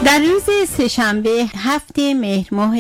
در روز سه‌شنبه 7 مهر ماه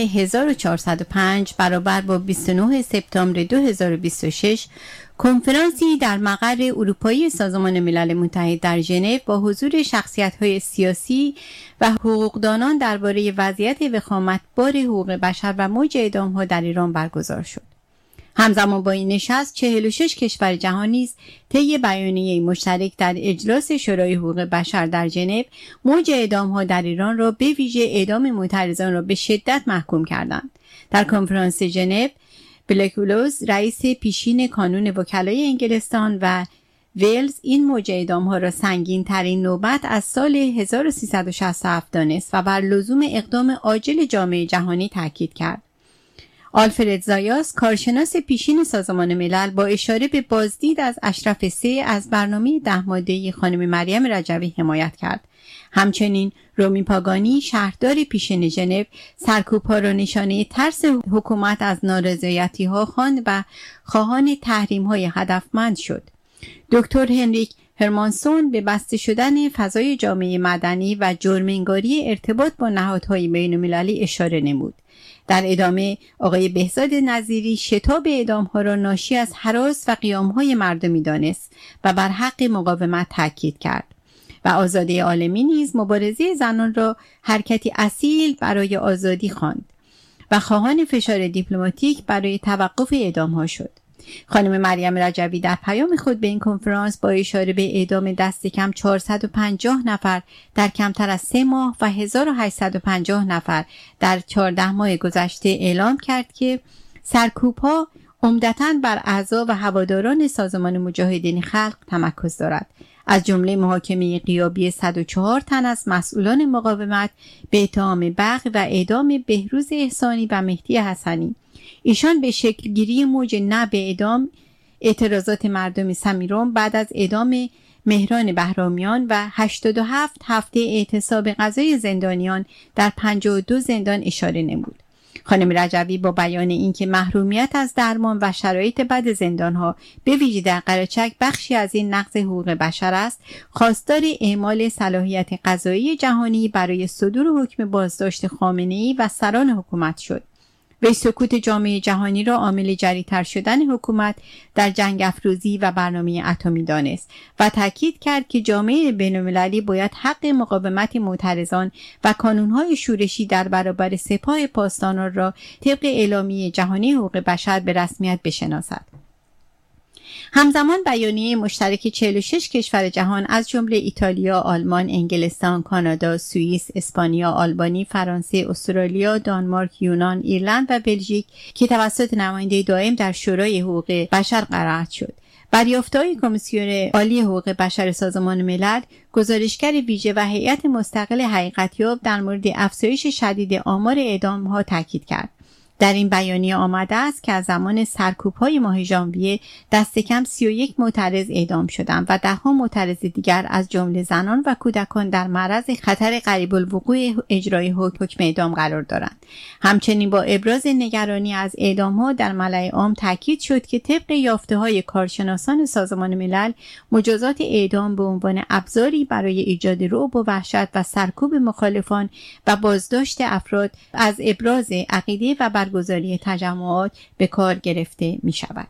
1405 برابر با 29 سپتامبر 2026 کنفرانسی در مقر اروپایی سازمان ملل متحد در ژنو با حضور شخصیت‌های سیاسی و حقوقدانان درباره وضعیت وخامتبار حقوق بشر و موج اعدام‌ها در ایران برگزار شد. همزمان با این نشست 46 کشور جهان نیز طی بیانیه مشترک در اجلاس شورای حقوق بشر در ژنو موج اعدام‌ها در ایران را به ویژه اعدام معترضان را به شدت محکوم کردند. در کنفرانس ژنو بلکولوز رئیس پیشین کانون وکلای انگلستان و ولز این موج اعدام‌ها را سنگین ترین نوبت از سال 1367 دانست و بر لزوم اقدام عاجل جامعه جهانی تاکید کرد. آلفرد زایاس کارشناس پیشین سازمان ملل با اشاره به بازدید از اشرف 3 از برنامه 10 ماده‌ای خانم مریم رجوی حمایت کرد. همچنین رومی پاگانی شهردار پیشین ژنو سرکوب‌ها را نشانه ترس حکومت از نارضایتی‌ها خواند و خواهان تحریم‌های هدفمند شد. دکتر هنریک هرمانسون به بسته شدن فضای جامعه مدنی و جرم‌انگاری ارتباط با نهادهای بین‌المللی اشاره نمود. در ادامه آقای بهزاد نظیری شتاب اعدام‌ها را ناشی از هراس و قیام‌های مردمی دانست و بر حق مقاومت تاکید کرد و آزادی عالمی نیز مبارزه زنان را حرکتی اصیل برای آزادی خواند و خواهان فشار دیپلماتیک برای توقف اعدام‌ها شد. خانم مریم رجوی در پیام خود به این کنفرانس با اشاره به اعدام دست کم 450 نفر در کمتر از 3 ماه و 1850 نفر در 14 ماه گذشته اعلام کرد که سرکوب‌ها عمدتاً بر اعضا و هواداران سازمان مجاهدین خلق تمرکز دارد، از جمله محاکمه غیابی 104 تن از مسئولان مقاومت به اتهام بغی و اعدام بهروز احسانی و مهدی حسنی. ایشان به شکلگیری موج نه به اعدام اعتراضات مردم سمیرون بعد از اعدام مهران بهرامیان و 87 هفته اعتصاب قضای زندانیان در 52 زندان اشاره نمود. خانم رجوی با بیان اینکه محرومیت از درمان و شرایط بد زندانها به ویژه در قرچک بخشی از این نقض حقوق بشر است، خواستار اعمال صلاحیت قضایی جهانی برای صدور حکم بازداشت خامنه‌ای و سران حکومت شد. وی سکوت جامعه جهانی را عامل جری‌تر شدن حکومت در جنگ افروزی و برنامه اتمی دانست و تاکید کرد که جامعه بین‌المللی باید حق مقاومت معترضان و کانون‌های شورشی در برابر سپاه پاسداران را طبق اعلامیه جهانی حقوق بشر به رسمیت بشناسد. همزمان بیانیه مشترک 46 کشور جهان از جمله ایتالیا، آلمان، انگلستان، کانادا، سوئیس، اسپانیا، آلبانی، فرانسه، استرالیا، دانمارک، یونان، ایرلند و بلژیک که توسط نماینده دائم در شورای حقوق بشر قرائت شد. بریافت‌های کمیسیون عالی حقوق بشر سازمان ملل، گزارشگر ویژه و هیئت مستقل حقیقت‌یاب در مورد افزایش شدید آمار اعدام‌ها تاکید کرد. در این بیانیه آمده است که از زمان سرکوب‌های ماه ژانویه دست کم 31 معترض اعدام شدند و 10 معترض دیگر از جمله زنان و کودکان در معرض خطر قریب الوقوع اجرای حکم اعدام قرار دارند. همچنین با ابراز نگرانی از اعدام‌ها در ملأ عام تاکید شد که طبق یافته‌های کارشناسان سازمان ملل مجازات اعدام به عنوان ابزاری برای ایجاد رعب و وحشت و سرکوب مخالفان و بازداشت افراد از ابراز عقیده و برگزاری تجمعات به کار گرفته می شود.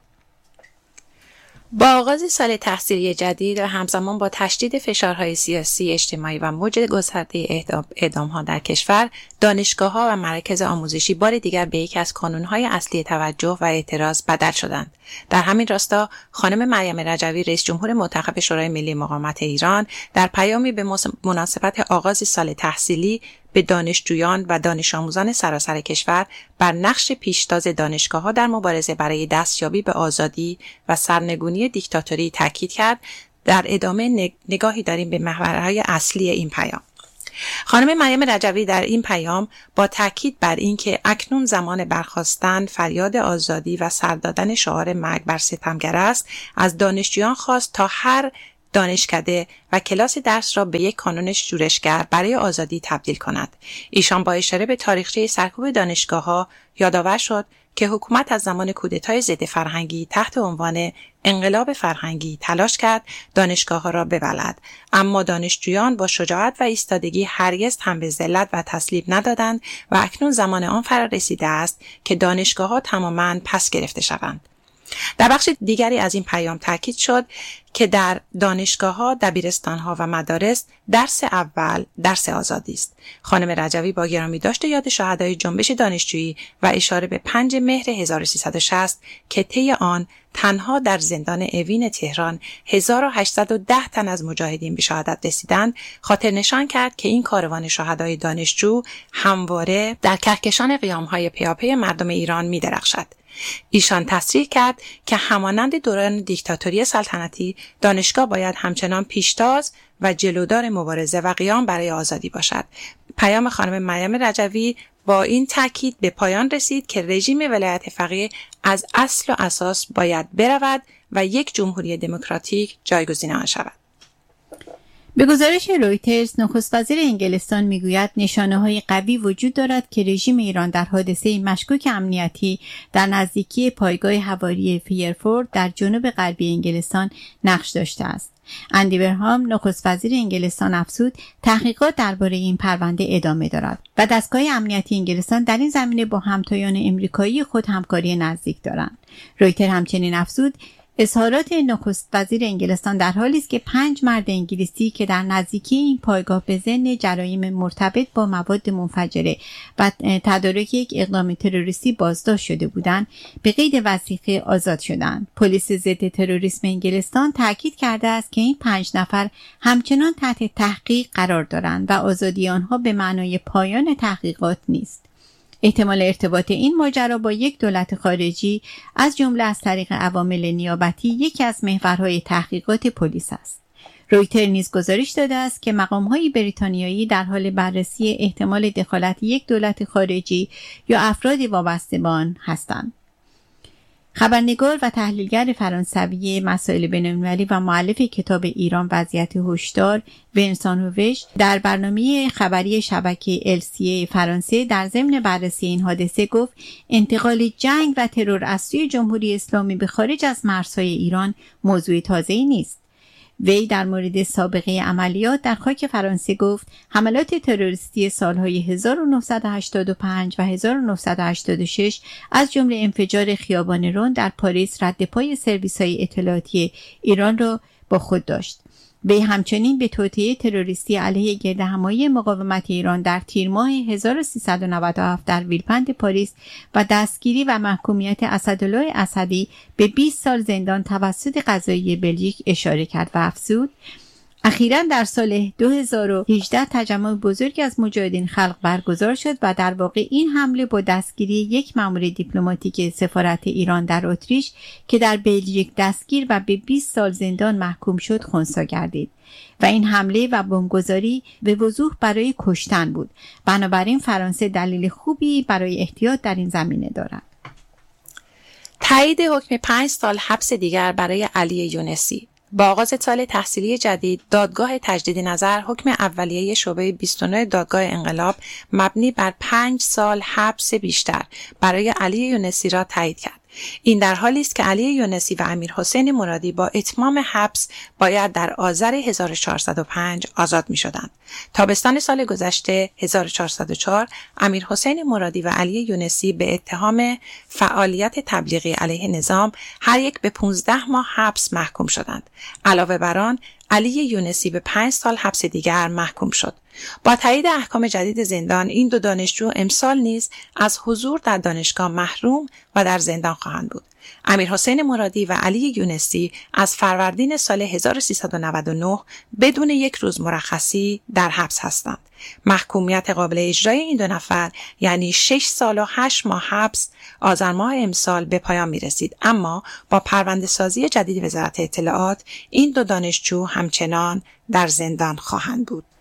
با آغاز سال تحصیلی جدید و همزمان با تشدید فشارهای سیاسی، اجتماعی و موج گسترده اعدام‌ها در کشور، دانشگاه‌ها و مراکز آموزشی بار دیگر به یکی از کانون‌های اصلی توجه و اعتراض بدل شدند. در همین راستا خانم مریم رجوی رئیس جمهور منتخب شورای ملی مقاومت ایران در پیامی به مناسبت آغاز سال تحصیلی به دانشجویان و دانش آموزان سراسر کشور بر نقش پیشتاز دانشگاه‌ها در مبارزه برای دستیابی به آزادی و سرنگونی دیکتاتوری تاکید کرد. در ادامه نگاهی داریم به محورهای اصلی این پیام. خانم مریم رجوی در این پیام با تاکید بر اینکه اکنون زمان برخاستن، فریاد آزادی و سر دادن شعار مرگ بر ستمگر است، از دانشجویان خواست تا هر دانشکده و کلاس درس را به یک کانون شورشگر برای آزادی تبدیل کند. ایشان با اشاره به تاریخچه سرکوب دانشگاه‌ها یادآور شد که حکومت از زمان کودتای ضد فرهنگی تحت عنوان انقلاب فرهنگی تلاش کرد دانشگاه‌ها را ببلد، اما دانشجویان با شجاعت و ایستادگی هرگز تن به ذلت و تسلیم ندادند و اکنون زمان آن فرا رسیده است که دانشگاه‌ها تماماً پس گرفته شوند. در بخش دیگری از این پیام تاکید شد که در دانشگاه‌ها، دبیرستان‌ها و مدارس درس اول درس آزادی است. خانم رجوی با گرامی داشت یاد شهدای جنبش دانشجویی و اشاره به 5 مهر 1360 که طی آن تنها در زندان اوین تهران 1810 تن از مجاهدین به شهادت رسیدند، خاطر نشان کرد که این کاروان شهدای دانشجو همواره در کهکشان قیام‌های پیاپی مردم ایران می‌درخشد. ایشان تصریح کرد که همانند دوران دیکتاتوری سلطنتی، دانشگاه باید همچنان پیشتاز و جلودار مبارزه و قیام برای آزادی باشد. پیام خانم مریم رجوی با این تاکید به پایان رسید که رژیم ولایت فقیه از اصل و اساس باید برود و یک جمهوری دموکراتیک جایگزین آن شود. به گزارش رویترز، نخست وزیر انگلستان میگوید نشانه‌های قوی وجود دارد که رژیم ایران در حادثه مشکوک امنیتی در نزدیکی پایگاه هوایی فیرفورد در جنوب غربی انگلستان نقش داشته است. اندی برهام، نخست وزیر انگلستان، افزود تحقیقات درباره این پرونده ادامه دارد و دستگاه امنیتی انگلستان در این زمینه با همتایان امریکایی خود همکاری نزدیک دارند. رویتر همچنین افزود اظهارات نخست وزیر انگلستان در حالی است که 5 مرد انگلیسی که در نزدیکی این پایگاه به ضمن جرایم مرتبط با مواد منفجره و تدارک یک اقدام تروریستی بازداشت شده بودند، به قید وثیقه آزاد شدند. پلیس ضد تروریسم انگلستان تاکید کرده است که این 5 نفر همچنان تحت تحقیق قرار دارند و آزادی آنها به معنای پایان تحقیقات نیست. احتمال ارتباط این ماجرا با یک دولت خارجی از جمله از طریق عوامل نیابتی یکی از محورهای تحقیقات پلیس است. رویتر نیز گزارش داده است که مقام‌های بریتانیایی در حال بررسی احتمال دخالت یک دولت خارجی یا افرادی وابسته به آن هستند. خبرنگار و تحلیلگر فرانسوی مسائل بین‌المللی و مؤلف کتاب ایران وضعیت هشدار، ونسان هووش، در برنامه خبری شبکه LCA فرانسه در ضمن بررسی این حادثه گفت انتقال جنگ و ترور از سوی جمهوری اسلامی به خارج از مرزهای ایران موضوع تازه‌ای نیست. وی در مورد سابقه عملیات در خاک فرانسه گفت حملات تروریستی سالهای 1985 و 1986 از جمله انفجار خیابان رون در پاریس رد پای سرویس‌های اطلاعاتی ایران را با خود داشت. وی همچنین به توطئه تروریستی علیه گردهمایی مقاومت ایران در تیر ماه 1397 در ویلپند پاریس و دستگیری و محکومیت اسدالله اسدی به 20 سال زندان توسط قضایی بلژیک اشاره کرد و افزود اخیراً در سال 2018 تجمع بزرگی از مجاهدین خلق برگزار شد و در واقع این حمله با دستگیری یک مأمور دیپلماتیک سفارت ایران در اتریش که در بلژیک دستگیر و به 20 سال زندان محکوم شد خنثی گردید و این حمله و بمبگذاری به وضوح برای کشتن بود. بنابراین فرانسه دلیل خوبی برای احتیاط در این زمینه دارد. تایید حکم 5 سال حبس دیگر برای علی یونسی. با آغاز سال تحصیلی جدید، دادگاه تجدید نظر حکم اولیه شعبه 29 دادگاه انقلاب مبنی بر 5 سال حبس بیشتر برای علی یونسی را تایید کرد. این در حالی است که علی یونسی و امیرحسین مرادی با اتمام حبس باید در آذر 1405 آزاد می شدند. تابستان سال گذشته 1404 امیرحسین مرادی و علی یونسی به اتهام فعالیت تبلیغی علیه نظام هر یک به 15 ماه حبس محکوم شدند. علاوه بر آن علی یونسی به 5 سال حبس دیگر محکوم شد. با تایید احکام جدید زندان، این دو دانشجو امسال نیز از حضور در دانشگاه محروم و در زندان خواهند بود. امیرحسین مرادی و علی یونسی از فروردین سال 1399 بدون یک روز مرخصی در حبس هستند. محکومیت قابل اجرای این دو نفر یعنی 6 سال و 8 ماه حبس آذر ماه امسال به پایان می رسید، اما با پرونده سازی جدید وزارت اطلاعات این دو دانشجو همچنان در زندان خواهند بود.